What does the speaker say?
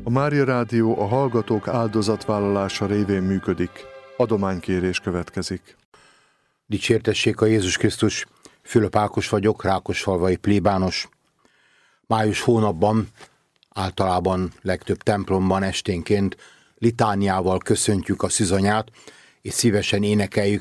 A Mária Rádió a hallgatók áldozatvállalása révén működik. Adománykérés következik. Dicsértessék a Jézus Krisztus! Fülöp Ákos vagyok, rákosfalvai plébános. Május hónapban, általában legtöbb templomban esténként litániával köszöntjük a szűzanyát, és szívesen énekeljük